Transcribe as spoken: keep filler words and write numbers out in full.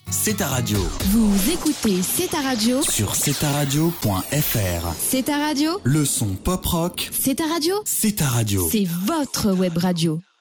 C'est ta radio. Vous écoutez C'est ta radio Sur c'est ta radio point f r. C'est ta radio Le son pop rock. C'est ta radio C'est ta radio. C'est votre web radio.